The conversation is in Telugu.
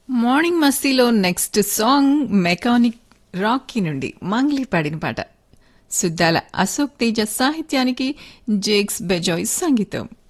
Morning మస్తీలో next song mechanic Rocky నుండి మంగ్లీ పాడిన పాట. సుద్దాల అశోక్ తేజ సాహిత్యానికి జేక్స్ బెజాయ్ సంగీతం.